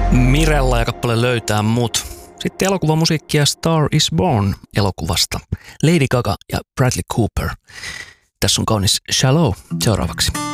Mirella ja kappale Löytää mut. Sitten elokuvamusiikkia Star is Born elokuvasta. Lady Gaga ja Bradley Cooper. Tässä on kaunis Shallow seuraavaksi.